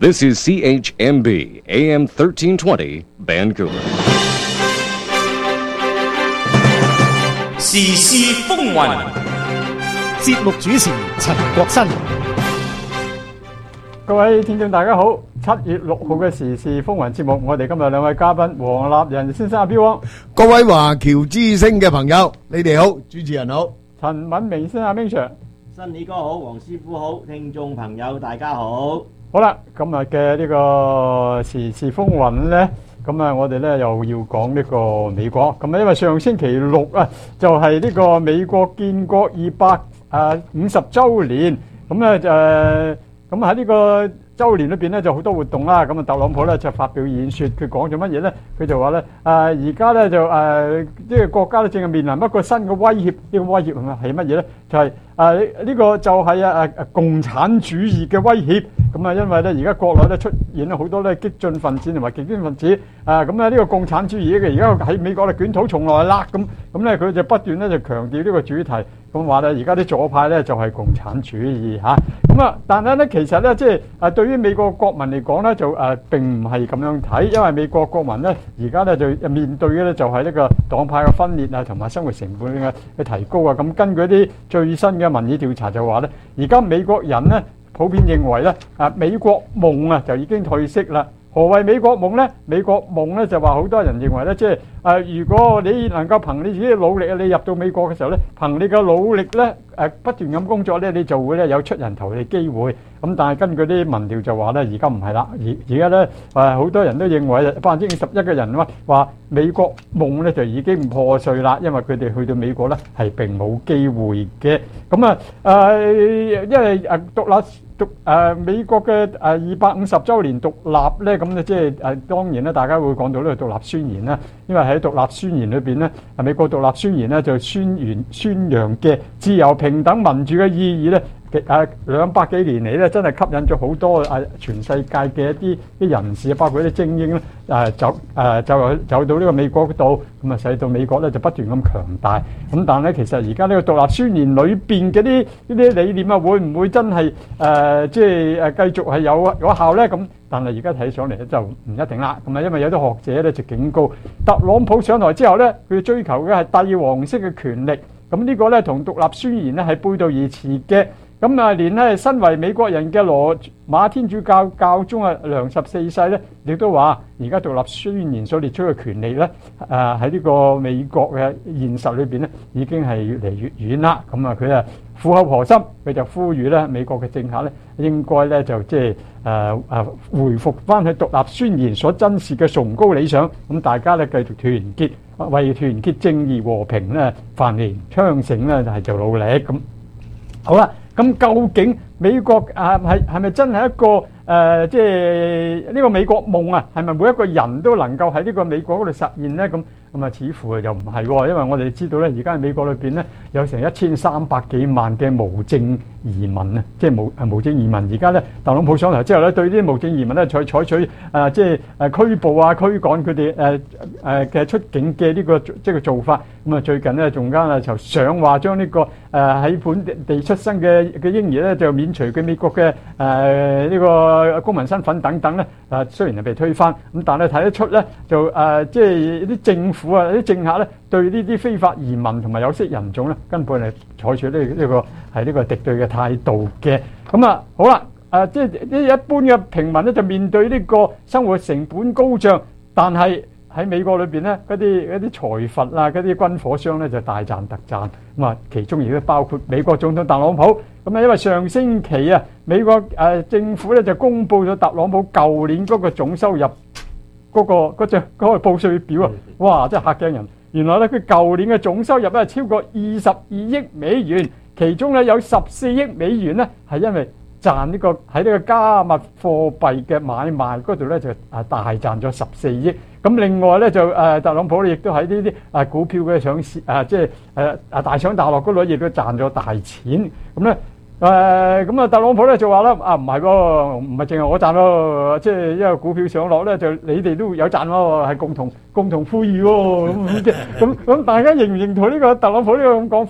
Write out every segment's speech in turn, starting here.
This is CHMB AM 1320 Vancouver. 時事風雲， 節目主持陳國新。 各位聽眾大家好，7月6號嘅時事風雲節目，我哋今日兩位嘉賓黃立仁先生阿標王， 各位華僑之聲嘅朋友，你哋好，主持人好， 陳敏明先生阿 Ming Sir。 新李哥好，黃師傅好，聽眾朋友大家好。 好啦，今日嘅呢個時事風雲呢，咁啊，我哋呢又要講呢個美國。咁啊，因為上星期六啊，就係呢個美國建國250週年，咁咧咁喺呢個週年裏邊咧就好多活動啦。咁啊，特朗普咧就發表演説，佢講咗乜嘢咧？佢就話咧而家咧就呢個國家咧正係面臨一個新嘅威脅。呢個威脅係乜嘢咧？就係呢個就係共產主義嘅威脅。咁啊，因為咧而家國內咧出現咗好多咧激進分子同埋極端分子咁咧呢個共產主義嘅而家喺美國咧捲土重來啦。咁咧佢就不斷咧就強調呢個主題，咁話咧而家啲左派咧就係共產主義嚇。咁啊，但係咧其實咧即係對於美國國民嚟講咧就並唔係咁樣睇，因為美國國民咧而家咧就面對嘅咧就係呢個黨派嘅分裂啊，同埋生活成本嘅提高啊。咁根據啲最新嘅民意調查就話咧，而家美國人咧普遍認為咧美國夢啊就已經退色啦。何謂美國夢呢？美國夢咧就話好多人認為咧，即係如果你能夠憑你自己嘅努力啊，你入到美國嘅時候咧，憑你嘅努力咧不斷咁工作咧，你就會咧有出人頭地機會。咁但係根據啲民調就話咧，而家唔係啦，而家咧好多人都認為51%嘅人話美國夢咧就已經破碎啦，因為佢哋去到美國咧係並冇機會嘅。咁因為美國嘅250週年獨立咧，咁咧即係當然咧，大家會講到呢個獨立宣言啦。因為喺獨立宣言裏邊咧，美國獨立宣言咧就宣揚嘅自由、平等、民主嘅意義咧，200幾年嚟咧，真係吸引咗好多全世界嘅一啲人士，包括啲精英咧走到呢個美國嗰度，咁啊使到美國咧就不斷咁強大。咁但係咧，其實而家呢個獨立宣言裏邊嘅呢啲理念啊，會唔會真係即係繼續係有效咧？咁但係而家睇上嚟咧就唔一定啦。咁啊，因為有啲學者咧就警告，特朗普上台之後咧，佢追求嘅係帝王式嘅權力。咁呢個咧同獨立宣言咧係背道而馳嘅。咁啊，連咧身為美國人嘅羅馬天主教教宗梁14世咧，亦都話而家獨立宣言所列出嘅權利咧，喺呢個美國嘅現實裏邊咧，已經係越嚟越遠啦。咁啊，佢苦口婆心，佢就呼籲咧美國嘅政客咧應該咧就即係回復翻去獨立宣言所珍視嘅崇高理想。咁大家咧繼續團結，為團結正義和平咧繁榮昌盛咧係做努力咁。好啦。咁究竟美國係咪真係一個即係呢個美國夢啊？係咪每一個人都能夠喺呢個美國嗰度實現呢？咁似乎又唔係喎，因為我哋知道咧，而家喺美國裏邊咧有成1300幾萬嘅無證移民啊，即係無證移民。而家咧特朗普上台之後咧，對啲無證移民咧採取即係拘捕啊、驅趕佢哋嘅出境嘅呢個即係做法。咁啊，最近咧仲間就想話將呢個喺本地出生嘅嬰兒咧就免除佢美國嘅呢個公民身份等等咧。雖然係被推翻，咁但係睇得出咧就即係啲政府啊、啲政客咧對呢啲非法移民同埋有色人種咧根本係採取呢個敵對嘅態度嘅。咁啊好啦，即係啲一般嘅平民咧就面對呢個生活成本高漲，但係喺美國裏邊咧，嗰啲財閥啊、嗰啲軍火商咧就大賺特賺。咁啊，其中亦都包括美國總統特朗普。咁啊，因為上星期啊，美國政府咧就公布咗特朗普舊年嗰個總收入嗰個報稅表啊，哇！真係嚇驚人。原來咧佢舊年嘅總收入咧超過22億美元，其中咧有14億美元咧係因為賺呢個喺呢個加密貨幣嘅買賣嗰度咧就大賺咗14億。咁另外咧就特朗普亦都喺呢啲股票嘅上市即係大上大落嗰度亦都賺咗大錢。咁咧咁特朗普咧就話啦，唔係喎，唔係淨係我賺咯，即係因為股票上落咧就你哋都有賺喎，係共同富裕喎。咁大家認唔認同呢個特朗普呢個咁講法？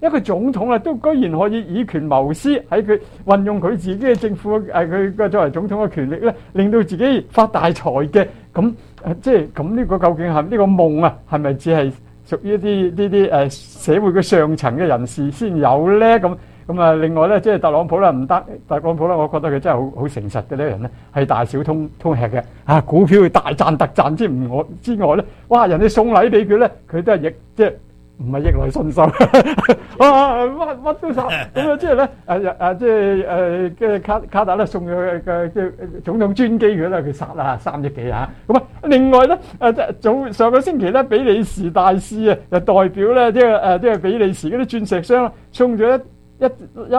一個總統啊，都居然可以以權謀私，喺佢運用佢自己嘅政府佢嘅作為總統嘅權力咧，令到自己發大財嘅。咁即係咁呢個究竟係呢個夢啊？係咪只係屬於一啲社會嘅上層嘅人士先有咧？咁啊，另外咧，即係特朗普啦，唔得，特朗普啦，我覺得佢真係好誠實嘅呢個人咧，係大小通吃嘅。啊，股票大賺特賺之外咧，哇，人哋送禮俾佢咧，佢都係即係唔係逆來順受，乜都殺。咁啊，即係咧即係嘅卡特咧送佢嘅即係總統專機佢啦，佢殺啦3億幾嚇。咁啊，另外咧上個星期咧，比利時大使啊，就代表咧即係比利時嗰啲鑽石商送咗一粒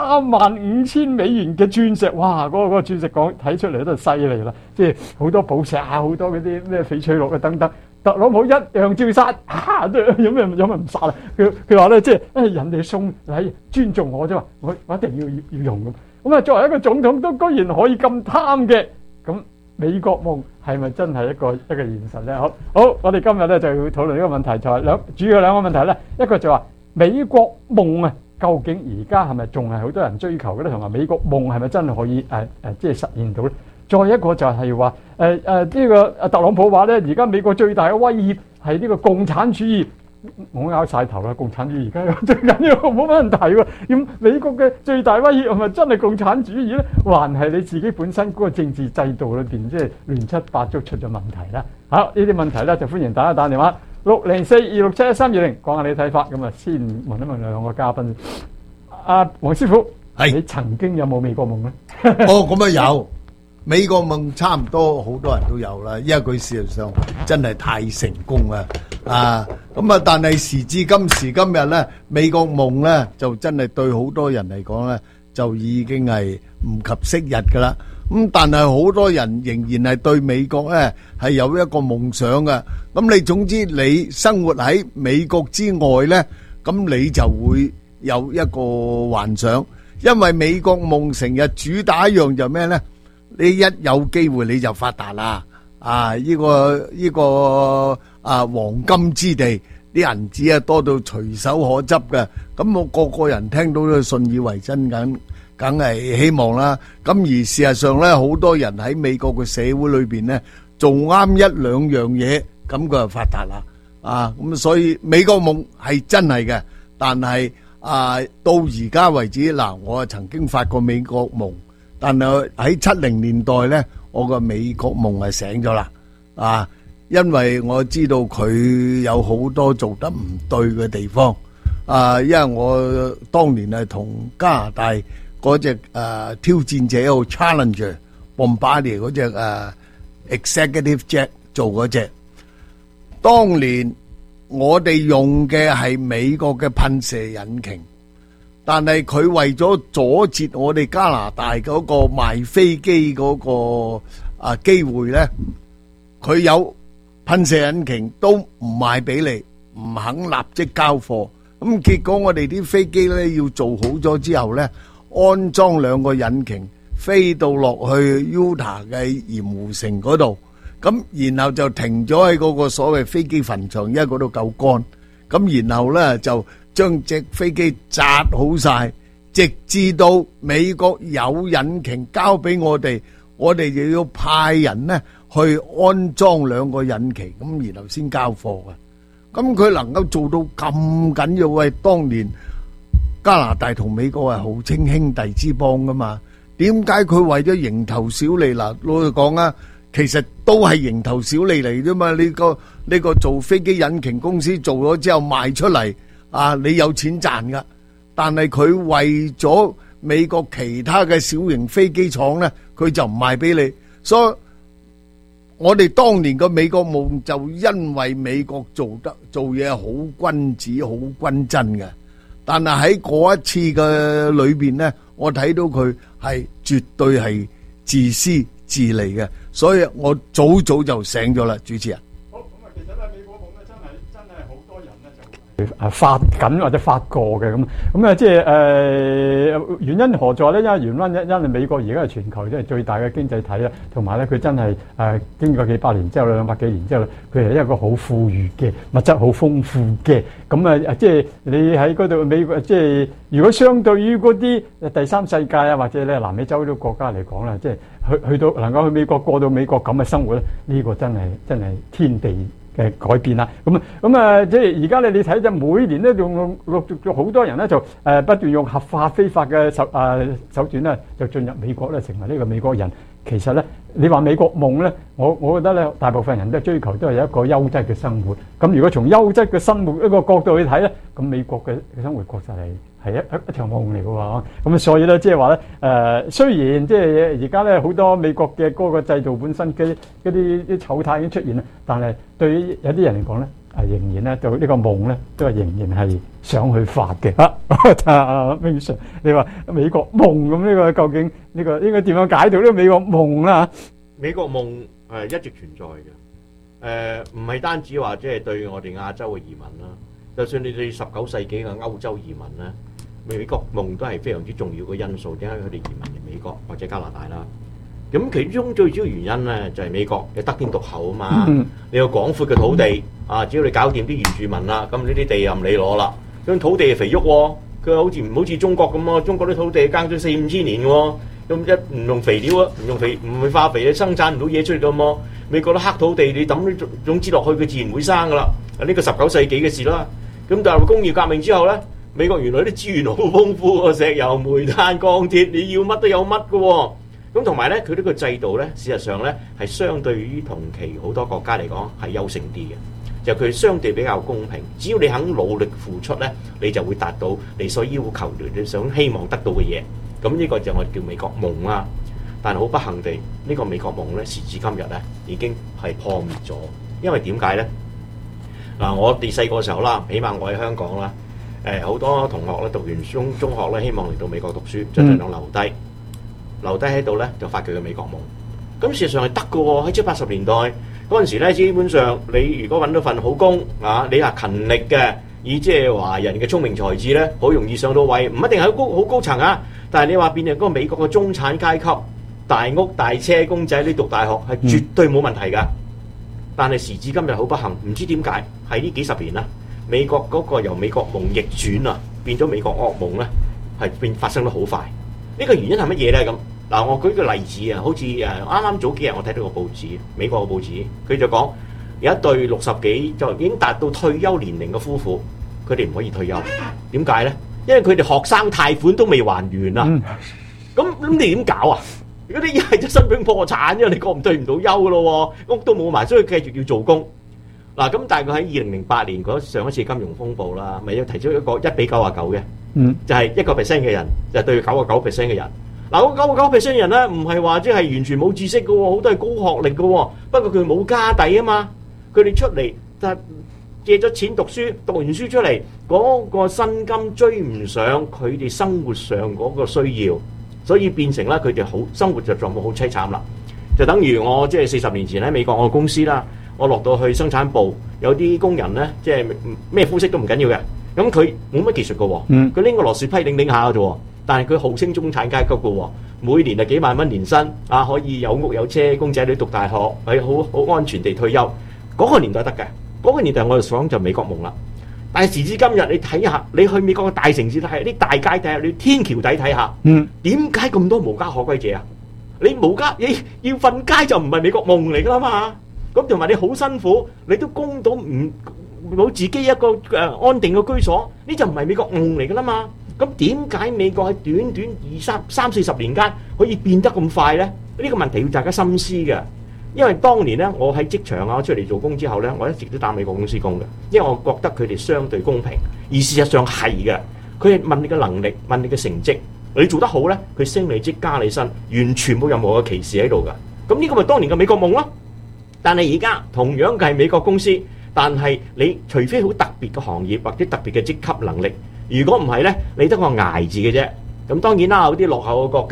$35,000嘅鑽石，哇！嗰個鑽石講睇出嚟都係犀利啦，即係好多寶石啊，好多嗰啲咩翡翠綠啊等等。特朗普一樣照殺，有咩唔殺啊？佢話咧，即係人哋送禮尊重我啫嘛，我一定要用咁。咁啊，作為一個總統都居然可以咁貪嘅，咁美國夢係咪真係一個現實咧？好，我哋今日咧就要討論呢個問題，就係主要兩個問題咧，一個就話美國夢啊。究竟而家係咪仲係好多人追求嘅咧？同埋美國夢係咪真係可以即係實現到咧？再一個就係話呢個特朗普話咧，而家美國最大嘅威脅係呢個共產主義。我拗晒頭啦，共產主義而家最緊要冇乜問題喎。咁美國嘅最大威脅係咪真係共產主義咧？還係你自己本身嗰個政治制度裏邊即係亂七八糟出咗問題啦？好，呢啲問題咧就歡迎大家打電話。604-267-1320，講下你睇法。咁啊，先問一問兩個嘉賓。阿黃師傅，你曾經有冇美國夢咧？ 咁啊有美國夢，差唔多好多人都有啦，因為佢事實上真係太成功啦。咁啊，但係時至今時今日咧，美國夢咧就真係對好多人嚟講咧，就已經係唔及昔日噶啦。咁但係好多人仍然係對美國咧係有一個夢想嘅。咁你總之你生活喺美國之外咧，咁你就會有一個幻想，因為美國夢成日主打一樣就咩咧？你一有機會你就發達啦！呢個黃金之地，啲銀紙啊多到隨手可執嘅。咁我個人聽到都信以為真緊。梗係希望啦，咁而事實上咧，好多人喺美國嘅社會裏邊咧，做啱一兩樣嘢，咁佢就發達啦。咁所以美國夢係真係嘅，但係到而家為止嗱，我曾經發過美國夢，但係喺70年代咧，我個美國夢係醒咗啦。因為我知道佢有好多做得唔對嘅地方。因為我當年係同加拿大嗰隻挑戰者號 Challenger Bombardier 嗰隻Executive Jet 做嗰隻，當年我哋用嘅係美國嘅噴射引擎，但係佢為咗阻截我哋加拿大嗰個賣飛機嗰個機會咧，佢有噴射引擎都唔賣俾你，唔肯立即交貨。咁結果我哋啲飛機咧要做好咗之後咧，安裝2個引擎，飛到落去 Utah 嘅鹽湖城嗰度，咁然後就停咗喺嗰個所謂飛機墳場，因為嗰度夠乾。咁然後咧就將隻飛機紮好晒，直至到美國有引擎交俾我哋，我哋就要派人咧去安裝2個引擎，咁然後先交貨嘅。咁佢能夠做到咁緊要，喂，當年加拿大同美國係號稱兄弟之邦噶嘛？點解佢為咗蠅頭小利嗱？老實講啊，其實都係蠅頭小利嚟啫嘛。呢個做飛機引擎公司做咗之後賣出嚟你有錢賺噶。但係佢為咗美國其他嘅小型飛機廠咧，佢就唔賣俾你。所以我哋當年個美國夢就因為美國做嘢好君子、好均真嘅，但係喺嗰一次嘅裏邊咧，我睇到佢係絕對係自私自利嘅，所以我早就醒咗啦，主持人。 好，咁啊，其實咧美國夢咧真係好多人咧就發緊或者發過嘅咁啊，即係原因何在咧？因為因為美國而家係全球即係最大嘅經濟體啦，同埋咧佢真係經過幾百年之後200幾年之後，佢係一個好富裕嘅物質好豐富嘅，咁即係你喺嗰度美國即係如果相對於嗰啲第三世界啊或者咧南美洲啲國家嚟講啦，即係去到能夠去美國過到美國咁嘅生活咧，呢個真係天地嘅改變啦，即係而家你睇就每年咧陸續好多人咧就不斷用合法非法嘅手段咧就進入美國咧，成為呢個美國人。其實咧，你話美國夢咧，我覺得咧，大部分人都追求都係有一個優質嘅生活。咁如果從優質嘅生活一個角度去睇咧，咁美國嘅生活確實係一場夢嚟嘅喎。咁所以咧，即係話咧，雖然即係而家咧好多美國嘅嗰個制度本身嘅嗰啲醜態已經出現啦，但係對於有啲人嚟講咧，仍然咧對呢個夢咧都係仍然係想去發嘅。明 Sir， 你話美國夢咁呢個究竟呢個應該點樣解讀呢個美國夢啦？ 美國夢係一直存在嘅，唔係單止話即係對我哋亞洲嘅移民啦，就算你對19世紀嘅歐洲移民咧，美國夢都係非常之重要嘅因素。點解佢哋移民嚟美國或者加拿大啦？咁其中最主要原因咧就係美國嘅得天獨厚啊嘛，你有廣闊嘅土地啊，只要你搞掂啲原住民啦，咁呢啲地任你攞啦，咁土地係肥沃喎，佢好似中國咁喎，中國啲土地耕咗4-5千年喎，咁唔用肥料啊，唔會化肥，生產唔到嘢出嚟㗎嘛。美國啲黑土地你抌啲種子落去，佢自然會生噶啦。呢個19世紀嘅事啦。咁但係工業革命之後咧，美國原來啲資源好豐富喎，石油、煤炭、鋼鐵，你要乜都有乜㗎喎。咁同埋咧，佢呢個制度咧，事實上咧係相對於同期好多國家嚟講係優勝啲嘅，就佢相對比較公平。只要你肯努力付出咧，你就會達到你所要求、你想希望得到嘅嘢。咁呢個就我叫美國夢啦。但係好不幸地，呢個美國夢咧，時至今日咧已經係破滅咗。因為點解咧？嗱，我哋細個時候啦，起碼我喺香港啦，好多同學咧讀完中學咧，希望嚟到美國讀書，就盡量留低喺度咧，就發佢嘅美國夢。咁事實上係得嘅喎，喺70-80年代嗰陣時咧，基本上你如果揾到份好工啊，你係勤力嘅，以即係華人嘅聰明才智咧，好容易上到位，唔一定係好高層啊。但係你話變成嗰個美國嘅中產階級，大屋大車公仔，你讀大學係絕對冇問題㗎。但係時至今日好不幸，唔知點解喺呢幾十年啦，美國嗰個由美國夢逆轉啊，變咗美國噩夢咧，係發生得好快。呢個原因係乜嘢咧？咁嗱，我舉個例子啊，好似啱啱早幾日我睇到個報紙，美國嘅報紙，佢就講有一對60幾就已經達到退休年齡嘅夫婦，佢哋唔可以退休，點解咧？因為佢哋學生貸款都未還完啊！咁你點搞啊？如果你一係就申請破產，因為你過唔退唔到休嘅咯，屋都冇埋，所以繼續要做工。嗱，咁但係佢喺2008年嗰上一次金融風暴啦，咪要提出一個1比99嘅，就係1% 嘅人就對99% 嘅人。嗱，嗰99% 嘅人咧，唔係話即係完全冇知識嘅喎，好多係高學歷嘅喎，不過佢冇家底啊嘛，佢哋出嚟就借咗錢讀書，讀完書出嚟嗰個薪金追唔上佢哋生活上嗰個需要，所以變成咧佢哋好生活就狀況好凄慘啦。就等於我即係40年前喺美國我公司啦，我落到去生產部，有啲工人咧即係咩膚色都唔緊要嘅，咁佢冇乜技術嘅喎，佢拎個螺絲批擰下嘅啫喎，但係佢號稱中產階級嘅喎，每年係幾萬蚊年薪啊，可以有屋有車，公仔女讀大學，係好安全地退休。嗰個年代得嘅，嗰個年代我就講就美國夢啦。但係時至今日，你睇下，你去美國嘅大城市睇下，啲大街睇下，你天橋底睇下，點解咁多無家可歸者啊？你無家，你要瞓街就唔係美國夢嚟噶啦嘛。咁同埋你好辛苦，你都供到冇自己一個安定嘅居所，呢就唔係美國夢嚟噶啦嘛。咁點解美國喺短短30-40年間可以變得咁快呢？呢個問題要大家深思嘅。因為當年咧，我喺職場啊，我出嚟做工之後咧，我一直都打美國公司工嘅，因為我覺得佢哋相對公平，而事實上係嘅。佢係問你嘅能力，問你嘅成績，你做得好咧，佢升你職加你薪，完全冇任何嘅歧視喺度㗎。咁呢個咪當年嘅美國夢咯。但係而家同樣嘅係美國公司，但係你除非好特別嘅行業或者特別嘅職級能力，如果唔係咧，你得個捱字嘅啫。咁當然啦，有啲落後嘅國家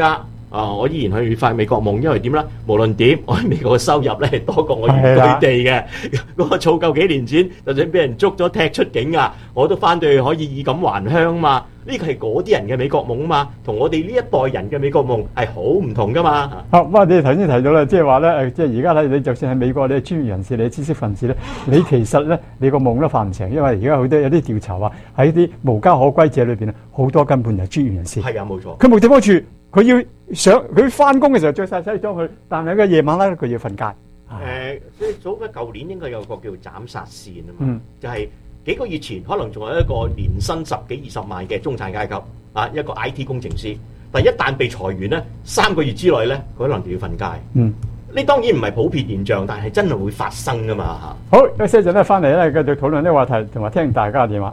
我依然去發美國夢，因為點咧？無論點，我喺美國嘅收入咧多過我原居地嘅。嗰個儲夠幾年錢，就算俾人捉咗踢出境啊，我都翻到去可以以錦還鄉嘛。呢個係嗰啲人嘅美國夢嘛，同我哋呢一代人嘅美國夢係好唔同噶嘛。 不過你頭先提到啦，即係話咧，即係而家咧，你就算喺美國，你係專業人士，你係知識分子咧，你其實咧，你個夢都發唔成，因為而家好多有啲調查話喺啲無家可歸者裏邊好多根本就係專業人士。 係啊，冇錯。 佢冇地方住，佢要佢翻工嘅時候着晒西裝去，但係個夜晚咧佢要瞓覺。 即係早嘅舊年應該有個叫斬殺線啊嘛，就係幾個月前可能仲有一個年薪10幾20萬嘅中產階級啊，一個 IT 工程師，但一旦被裁員咧，3個月之內咧，佢可能就要瞓街。呢當然唔係普遍現象，但係真係會發生噶嘛嚇。 好，一些陣咧翻嚟咧，繼續討論呢個話題，同埋聽大家嘅電話。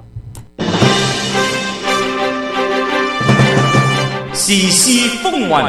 時事風雲，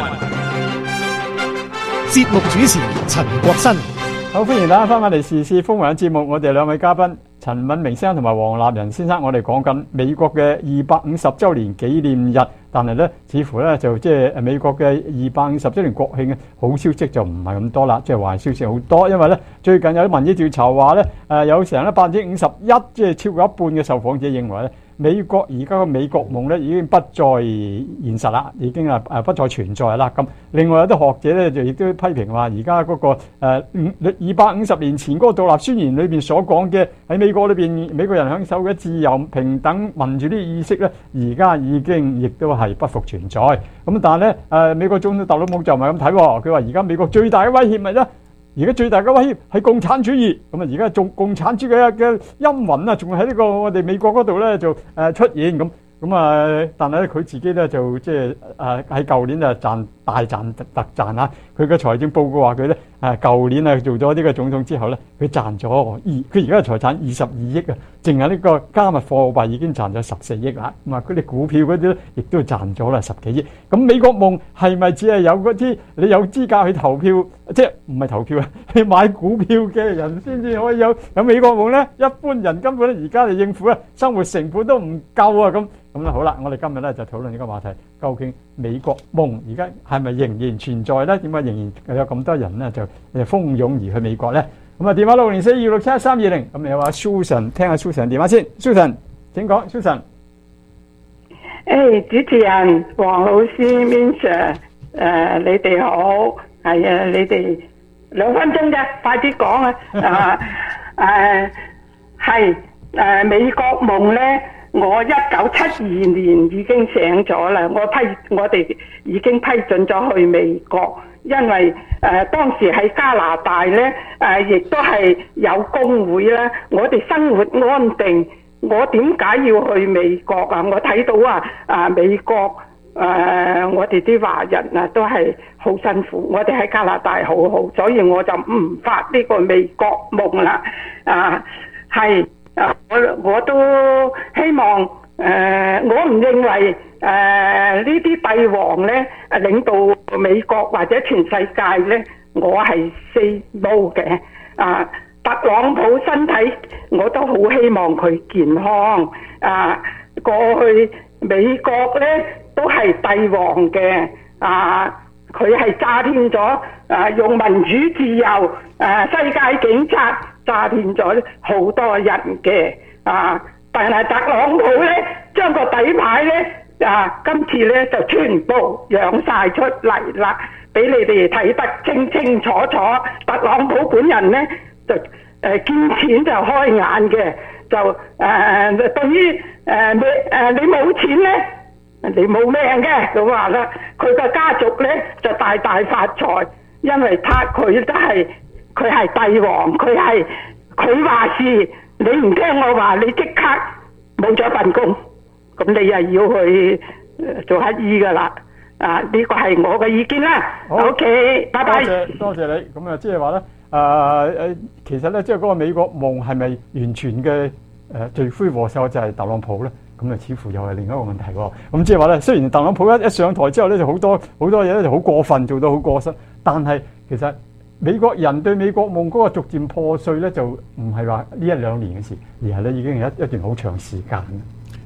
節目主持陳國新。 好，歡迎大家翻返嚟時事風雲嘅節目，我哋兩位嘉賓陳敏明先生同埋黃立仁先生，我哋講緊美國嘅250週年紀念日，但係咧似乎咧就即係美國嘅250週年國慶嘅好消息就唔係咁多啦，即係壞消息好多，因為咧最近有啲民意調查話咧有成咧51%，即係超過一半嘅受訪者認為咧，美國而家嘅美國夢咧已經不再現實啦，已經不再存在啦。咁另外有啲學者咧就亦都批評話，而家嗰個250年前嗰個獨立宣言裏邊所講嘅喺美國裏邊美國人享受嘅自由、平等、民主啲意識咧，而家已經亦都係不復存在。咁但係咧美國總統特朗普就唔係咁睇喎，佢話而家美國最大嘅威脅咪咧？而家最大嘅威脅係共產主義，咁啊而家仲共產主義嘅陰魂啊，仲喺呢個我哋美國嗰度咧就出現咁啊，但係咧佢自己咧就即係喺舊年啊大賺特賺啊！佢嘅財政報告話佢咧舊年啊做咗呢個總統之後咧，佢賺咗佢而家嘅財產22億啊，淨係呢個加密貨幣已經賺咗14億啦。咁啊，佢哋股票嗰啲咧亦都賺咗啦10幾億。咁美國夢係咪只係有嗰啲你有資格去投票，即係唔係投票啊？你買股票嘅人先至可以有美國夢咧？一般人根本咧而家嚟應付咧生活成本都唔夠啊！咁啦，好啦，我哋今日咧就討論呢個話題，究竟美國夢而家係咪仍然存在咧？點解仍然有咁多人咧就蜂擁而去美國咧？咁啊，電話604267320，咁你有話 Susan， 聽下 Susan 電話先 ，Susan 請講 ，Susan。 主持人黃老師 Min Sir， 你哋好，係啊，你哋2分鐘啫，快啲講啊！係美國夢咧。我1972年已經醒咗啦，我哋已經批准咗去美國，因為當時喺加拿大咧亦都係有工會啦，我哋生活安定，我點解要去美國啊？我睇到美國我哋啲華人啊都係好辛苦，我哋喺加拿大好好，所以我就唔發呢個美國夢啦。係。我都希望我唔認為呢啲帝王咧領導美國或者全世界咧，我係 say no 嘅。特朗普身體我都好希望佢健康。過去美國咧都係帝王嘅。佢係詐騙咗用民主自由世界警察詐騙咗好多人嘅。但係特朗普咧將個底牌咧今次咧就全部揚晒出嚟啦，俾你哋睇得清清楚楚。特朗普本人咧就見錢就開眼嘅，就對於你冇錢咧，你冇命嘅咁話啦。佢個家族咧就大大發財，因為佢都係佢係帝王，佢話事，你唔聽我話，你即刻冇咗份工，咁你又要去做乞衣噶啦。呢個係我嘅意見啦。OK， 拜拜。 多謝你。咁啊，即係話咧，其實咧，即係嗰個美國夢係咪完全嘅罪魁禍首就係特朗普咧？咁啊，似乎又係另一個問題喎。咁即係話咧，雖然特朗普一上台之後咧，就好多嘢咧就好過分，做到好過失，但係其實美國人對美國夢嗰個逐漸破碎咧，就唔係話呢1-2年嘅事，而係咧已經係一段好長時間。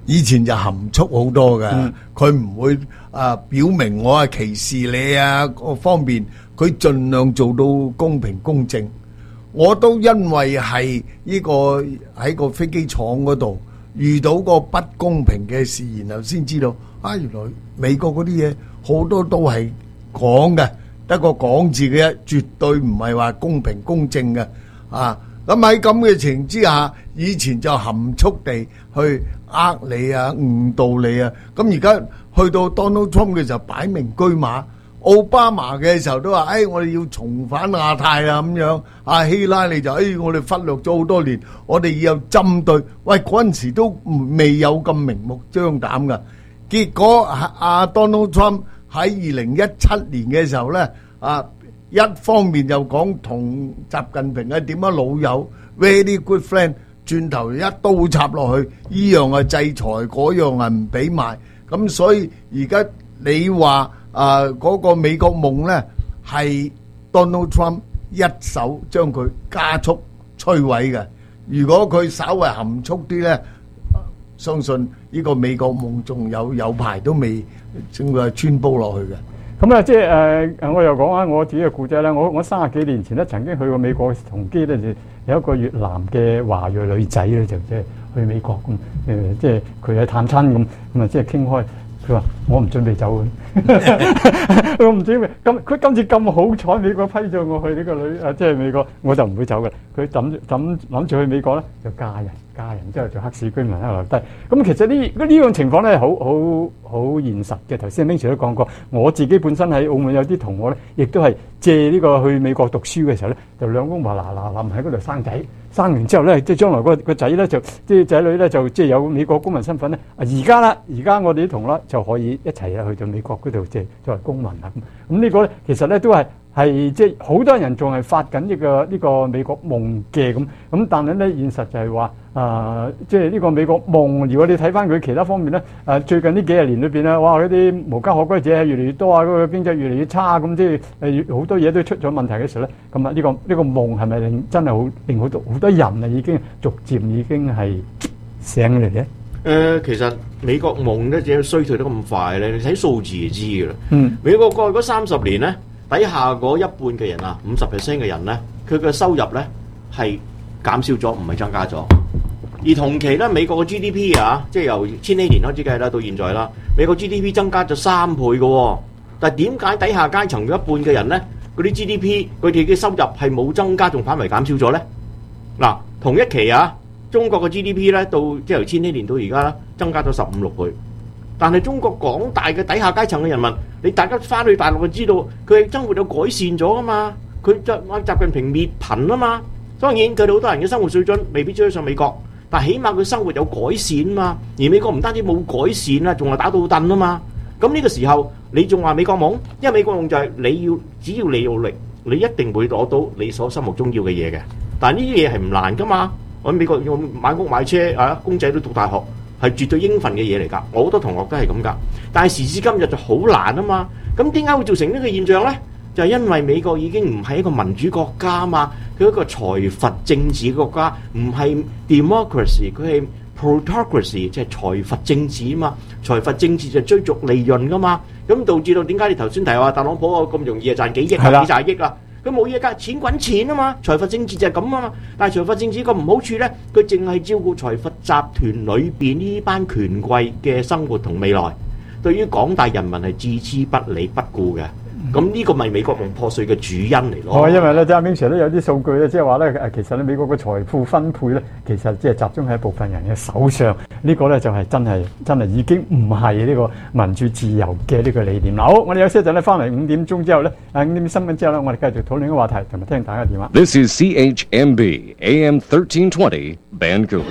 以前就含蓄好多嘅，佢唔會表明我係歧視你啊各方面，佢盡量做到公平公正。我都因為係呢個喺個飛機廠嗰度遇到個不公平嘅事，然後先知道原來美國嗰啲嘢好多都係講嘅，得個講字嘅，絕對唔係話公平公正嘅咁喺咁嘅情形之下，以前就含蓄地去你啊，誤導你啊。咁而家去到 Donald Trump 嘅時候，擺明車馬。奧巴馬嘅時候都話：我哋要重返亞太啊咁樣。希拉里就我哋忽略咗好多年，我哋要有針對。喂，嗰陣時都未有咁明目張膽噶。結果Donald Trump 喺2017年嘅時候咧，一方面就講同習近平係點樣老友 ，very good friend， 轉頭一刀插落去，依樣係制裁，嗰樣係唔俾賣。咁所以而家你話嗰個美國夢咧，係 Donald Trump 一手將佢加速摧毀嘅。如果佢稍為含蓄啲咧，相信呢個美國夢仲有排都未正佢穿煲落去嘅。 咁啊，即係我又講下我自己嘅故仔啦。我30幾年前咧，曾經去過美國同機咧，就有一個越南嘅華裔女仔咧，就即係去美國咁即係佢係探親咁即係傾開。佢話：我唔準備走嘅，我唔準備。佢今次咁好彩，美國批咗我去呢個即係美國，我就唔會走嘅。佢諗住去美國咧，就嫁人之後做黑市居民喺度留低。咁其實呢樣情況咧，好現實嘅。頭先明 Sir 都講過，我自己本身喺澳門有啲同學咧，亦都係借呢個去美國讀書嘅時候咧，就兩公婆嗱喺嗰度生仔。生完之後咧，即係將來個仔咧就即係仔女咧就即係有美國公民身份咧。而家我哋啲同學就可以一齊去到美國嗰度即係作為公民啦。咁呢個咧其實咧都係即係好多人仲係發緊呢個美國夢嘅咁，但係咧現實就係話即係呢個美國夢。如果你睇翻佢其他方面咧，最近呢幾十年裏邊咧，哇嗰啲無家可歸者係越嚟越多啊，嗰個經濟越嚟越差，咁即係好多嘢都出咗問題嘅時候咧，咁呢個夢係咪真係令好多人啊已經逐漸已經係醒嚟嘅？ 其實美國夢咧，點解衰退得咁快咧？你睇數字就知㗎啦。美國過去嗰30年咧，底下嗰一半嘅人50% 嘅人咧，佢嘅收入咧係減少咗，唔係增加咗。而同期咧，美國嘅 GDP 即係由千禧年開始計啦，到現在啦，美國 GDP 增加咗3倍嘅。但係點解底下階層嘅一半嘅人咧，嗰啲 GDP 佢哋嘅收入係冇增加，仲反為減少咗咧？嗱，同一期中國嘅 GDP 咧，到即係由千禧年到而家啦，增加咗15-16倍。但係中國廣大嘅底下階層嘅人民，你大家翻去大陸就知道，佢生活有改善咗噶嘛？佢習近平滅貧啊嘛。當然佢哋好多人嘅生活水準未必追得上美國，但係起碼佢生活有改善嘛。而美國唔單止冇改善啦，仲係打到凳啊嘛。咁呢個時候你仲話美國夢？因為美國夢就係只要你努力，你一定會攞到你所心目中要嘅嘢嘅。但係呢啲嘢係唔難噶嘛。我喺美國要買屋買車公仔都讀大學係絕對應份嘅嘢嚟㗎。我好多同學都係咁㗎。但係時至今日就好難啊嘛。咁點解會造成呢個現象呢？就係因為美國已經唔係一個民主國家嘛，佢係一個財閥政治國家，唔係 democracy， 佢係 plutocracy， 即係財閥政治啊嘛。財閥政治就追逐利潤㗎嘛。咁導致到點解你頭先提話特朗普咁容易賺幾億幾廿億啊？佢冇嘢㗎，錢滾錢啊嘛，財閥政治就係咁啊嘛。但係財閥政治個唔好處咧，佢淨係照顧財閥集團裏邊呢班權貴嘅生活同未來，對於廣大人民係置之不理不顧嘅。咁呢個咪美國夢破碎嘅主因嚟咯。 因為咧，即係阿明 Sir 都有啲數據咧，即係話咧，其實咧美國嘅財富分配咧，其實即係集中喺一部分人嘅手上。呢個咧就係真係已經唔係呢個民主自由嘅呢個理念。好，我哋有些陣咧翻嚟5點鐘之後咧，5點新聞之後咧，我哋繼續討論呢個話題，同埋聽大家電話。 This is CHMB AM 1320 Vancouver。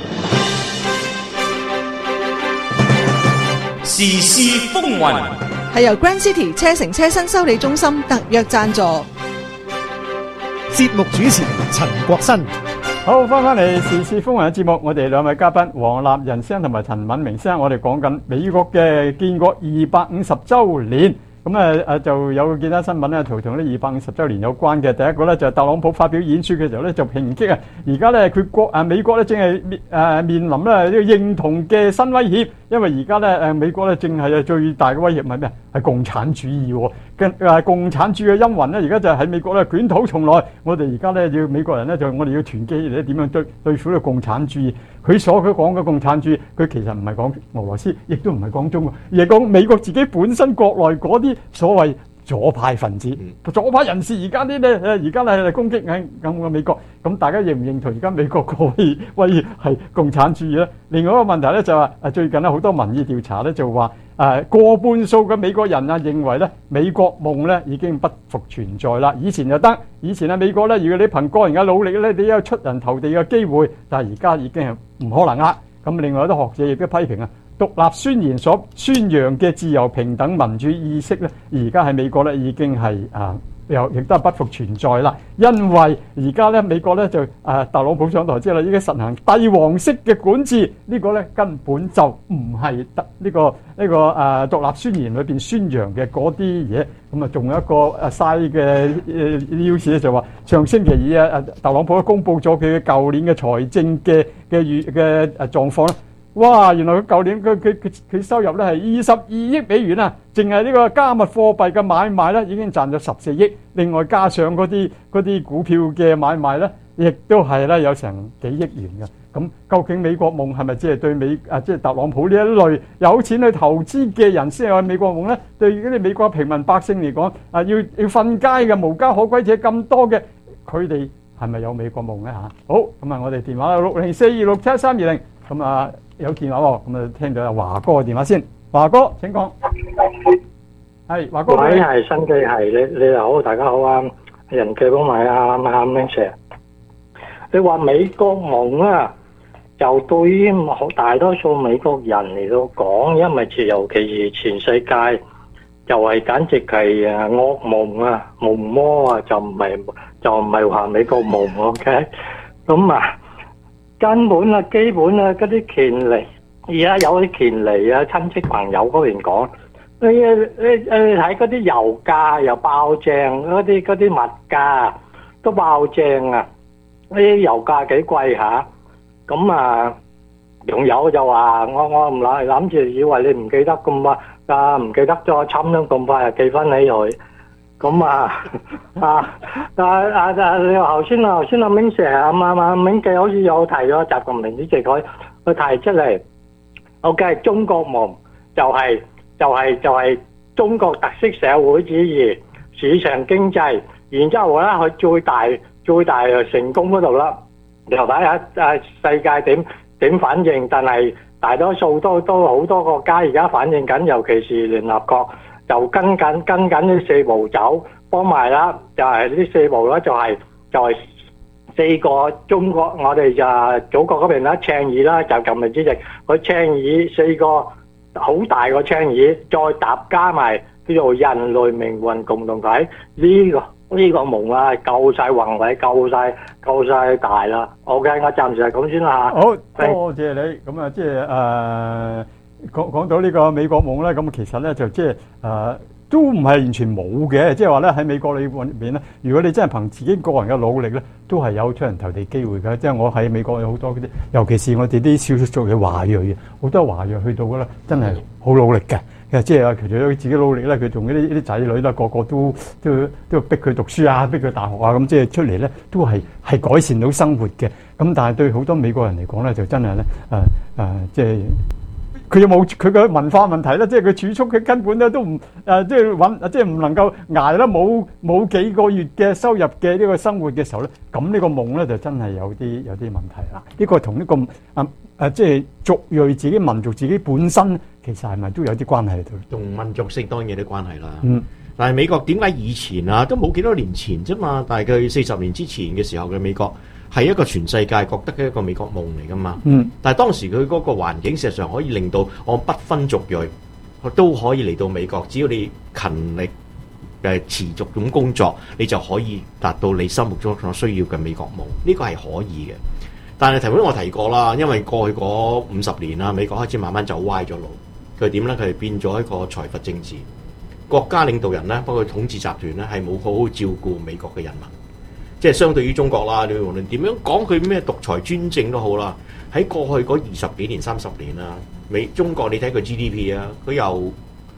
時事風雲。 係由 Grand City 車城車身修理中心特約贊助。 節目主持陳國新。 好，翻嚟時事風雲嘅節目，我哋兩位嘉賓黃立仁先生同埋陳敏明先生，我哋講緊美國嘅建國250週年。 咁就有見到新聞咧，同呢250週年有關嘅。第一個咧就係特朗普發表演說嘅時候咧，就抨擊啊，而家咧美國咧正係面臨咧呢個認同嘅新威脅，因為而家咧美國咧正係最大嘅威脅係咩？係共產主義喎。共產主義嘅陰雲咧，而家就喺美國咧捲土重來。我哋而家咧要美國人咧，就我哋要團結嚟點樣對付呢個共產主義。佢講嘅共產主義，佢其實唔係講俄羅斯，亦都唔係講中國，而係講美國自己本身國內嗰啲所謂左派分子、左派人士。而家咧攻擊緊嘅美國，咁大家認唔認同而家美國個威脅係共產主義咧？另外一個問題咧就係最近咧好多民意調查咧就話過半數嘅美國人啊認為咧美國夢咧已經不復存在啦。以前就得，以前美國咧如果你憑個人嘅努力咧，你有出人頭地嘅機會，但係而家已經係唔可能啦。咁另外有啲學者亦都批評啊，獨立宣言所宣揚嘅自由、平等、民主意識咧，而家喺美國咧已經係亦都係不復存在啦。因為而家咧美國咧就特朗普上台之後，已經實行帝王式嘅管治，呢個咧根本就唔係呢個獨立宣言裏邊宣揚嘅嗰啲嘢。咁啊，仲有一個嘥嘅news咧，就話上星期二特朗普都公佈咗佢嘅舊年嘅財政嘅狀況啦。哇！原來佢舊年佢收入咧係22億美元啊，淨係呢個加密貨幣嘅買賣咧已經賺咗14億，另外加上嗰啲股票嘅買賣咧，亦都係咧有成幾億元嘅。咁究竟美國夢係咪只係對即係特朗普呢一類有錢去投資嘅人先有美國夢咧？對於嗰啲美國平民百姓嚟講，要瞓街嘅無家可歸者咁多嘅，佢哋係咪有美國夢咧嚇？好，咁啊，我哋電話604267320，咁有電話喎，咁啊聽到阿華哥嘅電話先。華哥請講。係華哥。 喂，係新記係你好，大家好啊！人嘅幫埋阿明 Sir， 你話美國夢啊，就對於大多數美國人嚟到講，因為尤其是全世界，就係簡直係噩夢啊、夢魔啊，就唔係話美國夢 OK， 咁根本基本嗰啲權利，而家有啲權利親戚朋友嗰邊講，你睇嗰啲油價又爆正，嗰啲物價都爆正啊！啲油價幾貴下，咁仲有就話我唔諗住以為你唔記得咁唔記得咗侵咗咁快就記翻起佢。咁你頭先阿明 Sir 阿明記好似有提咗習近平主席佢提出嚟 ，OK 中國夢就係中國特色社會主義市場經濟，然之後咧佢最大成功嗰度啦，又睇下世界點反應，但係大多數都好多國家而家反應緊，尤其是聯合國。就跟緊呢四步走，幫埋啦，就係呢四步啦，就係4個中國，我哋就祖國嗰邊啦，倡議啦，就習近平主席佢倡議4個好大個倡議，再搭加埋叫做人類命運共同體呢個夢啊，夠晒宏偉，夠晒大啦。OK， 我暫時係咁先啦。 好，多謝你。咁即係講到呢個美國夢咧，咁其實咧就即係都唔係完全冇嘅，即係話咧喺美國裏邊咧，如果你真係憑自己個人嘅努力咧，都係有出人頭地機會嘅。即係我喺美國有好多嗰啲，尤其是我哋啲少數族嘅華裔，好多華裔去到嘅咧，真係好努力嘅。即係除咗佢自己努力咧，佢仲啲仔女啦，個個都逼佢讀書啊，逼佢大學啊，咁即係出嚟咧都係改善到生活嘅。咁但係對好多美國人嚟講咧，就真係咧即係。佢有冇佢嘅文化問題咧？即係佢儲蓄，佢根本咧都唔即係唔能夠捱啦，冇幾個月嘅收入嘅呢個生活嘅時候咧，咁呢個夢咧就真係有啲問題啦。呢個同呢個即係族裔自己民族自己本身其實係咪都有啲關係喺度？ 同民族性當然有啲關係啦。但係美國點解以前都冇幾多年前啫嘛？大概40年之前嘅時候嘅美國。係一個全世界覺得嘅一個美國夢嚟噶嘛，但係當時佢嗰個環境事實上可以令到我不分族裔都可以嚟到美國，只要你勤力持續咁工作，你就可以達到你心目中所需要嘅美國夢，呢個係可以嘅。但係頭先我提過啦，因為過去嗰50年啦，美國開始慢慢走歪咗路，佢點咧？佢係變咗一個財閥政治， 國家領導人咧，包括統治集團咧，係冇好好照顧美國嘅人民。即係相對於中國啦，你無論點樣講佢咩獨裁專政都好啦，喺過去嗰20幾年、30年啦，中國你睇佢 GDP 啊，佢由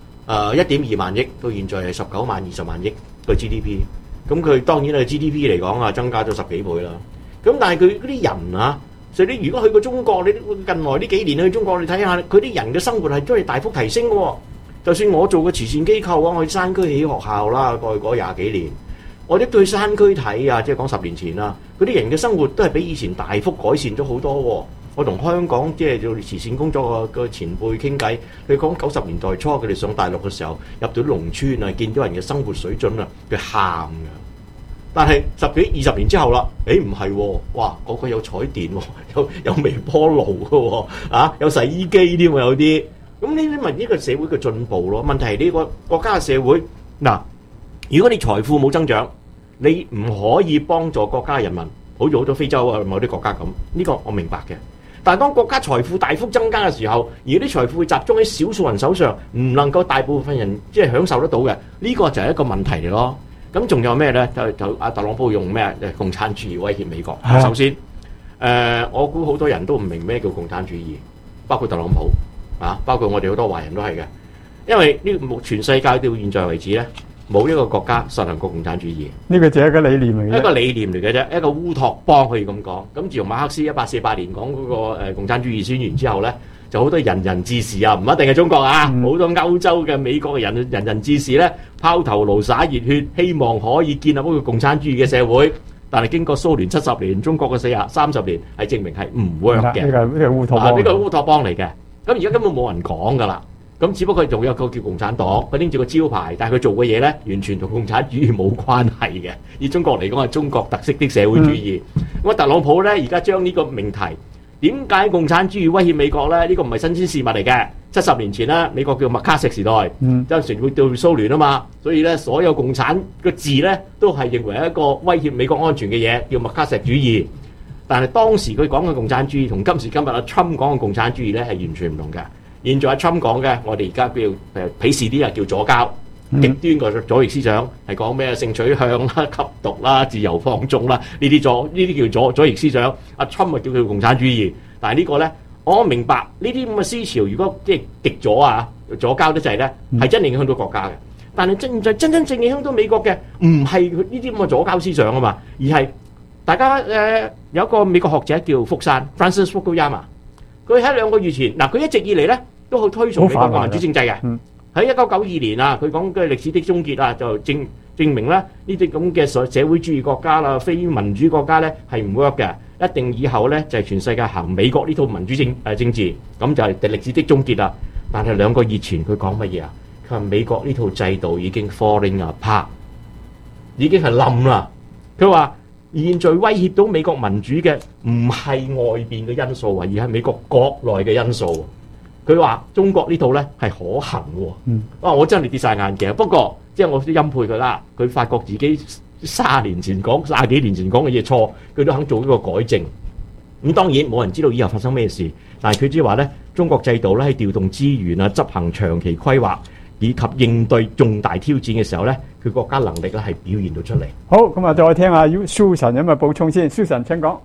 1.2萬億到現在係19萬、20萬億個 GDP。咁佢當然係 GDP 嚟講啊，增加咗10幾倍啦。咁但係佢嗰啲人啊，所以你如果去過中國，你近來呢幾年去中國，你睇下佢啲人嘅生活係真係大幅提升嘅喎。就算我做個慈善機構啊，我去山區起學校啦，過去嗰20幾年。我哋對山區睇啊，即係講10年前啦，嗰啲人嘅生活都係比以前大幅改善咗好多喎。我同香港即係做慈善工作嘅前輩傾偈，佢講90年代初佢哋上大陸嘅時候，入到農村啊，見到人嘅生活水準啊，佢喊㗎。但係10幾20年之後啦，唔係喎，哇，個有彩電喎，有微波爐嘅喎，啊，有洗衣機添喎，有啲。咁呢啲咪呢個社會嘅進步咯？問題係呢個國家嘅社會嗱，如果你財富冇增長，你唔可以幫助國家人民，好似好多非洲啊某啲國家咁，呢個我明白嘅。但係當國家財富大幅增加嘅時候，而啲財富會集中喺少數人手上，唔能夠大部分人即係享受得到嘅，呢個就係一個問題嚟咯。咁仲有咩咧？就阿特朗普用咩共產主義威脅美國？首先，我估好多人都唔明咩叫共產主義，包括特朗普啊，包括我哋好多華人都係嘅，因為全世界到現在為止咧，冇一個國家實行過共產主義， 呢個就係一個理念嚟嘅， 一個理念嚟嘅啫，一個烏托邦可以咁講。咁自從馬克思1848年講嗰個共產主義宣言之後咧，就好多人人志士啊，唔一定係中國啊，好多歐洲嘅、美國嘅人人志士咧，拋頭顱灑熱血，希望可以建立一個共產主義嘅社會。但係經過蘇聯70年、中國嘅30年，係證明係唔 work 嘅。 呢個烏托邦， 呢個烏托邦嚟嘅。咁而家根本冇人講㗎啦。咁只不過仲有個叫共產黨，佢拎住個招牌，但係佢做嘅嘢咧，完全同共產主義冇關係嘅。以中國嚟講係中國特色的社會主義。咁特朗普咧而家將呢個命題，點解共產主義威脅美國咧？呢個唔係新鮮事物嚟嘅。70年前咧，美國叫麥卡錫時代，當時會對蘇聯啊嘛，所以咧所有共產個字咧都係認為一個威脅美國安全嘅嘢，叫麥卡錫主義。但係當時佢講嘅共產主義同今時今日阿 Trump 講嘅共產主義咧係完全唔同嘅。現在阿 Trump 講嘅，我哋而家叫鄙視啲啊，叫左膠，極端個左翼思想係講咩性取向啦、吸毒啦、自由放縱啦，呢啲叫左翼思想。阿 Trump 咪叫佢共產主義，但係呢個咧，我明白呢啲咁嘅思潮，如果即係極左啊、左膠得滯咧，係真係影響到國家嘅。但係真正影響到美國嘅，唔係呢啲咁嘅左膠思想啊嘛，而係大家有一個美國學者叫福山 Francis Fukuyama。佢喺2個月前，佢一直以嚟咧都好推崇美國嘅民主政制嘅。喺1992年啊，佢講嘅歷史的終結啊，就證明咧呢啲咁嘅社會主義國家啦、非民主國家咧係唔 work 嘅，一定以後咧就係全世界行美國呢套民主政治，咁就係歷史的終結啦。但係2個月前佢講乜嘢啊？佢話美國呢套制度已經 falling apart，已經係冧啦。佢話現在威脅到美國民主嘅唔係外邊嘅因素啊，而係美國國內嘅因素。佢話中國呢套咧係可行喎。我真係跌晒眼鏡。不過即係我都欽佩佢啦，佢發覺自己30幾年前講嘅嘢錯，佢都肯做一個改正。咁當然冇人知道以後發生咩事，但係佢只話咧，中國制度咧喺調動資源啊、執行長期規劃以及應對重大挑戰嘅時候咧，佢國家能力咧係表現到出嚟。 好，咁啊，再聽下 Susan 有冇補充先 ？Susan 請講。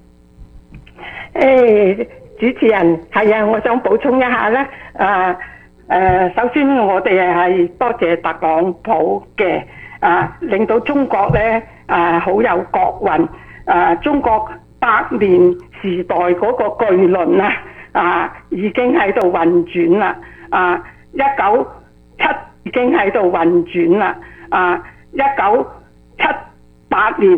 主持人係啊，我想補充一下咧。首先我哋係多謝特朗普嘅令到中國咧好有國運。中國100年時代嗰個巨輪已經喺度運轉啦。197已經喺度運轉啦。1978年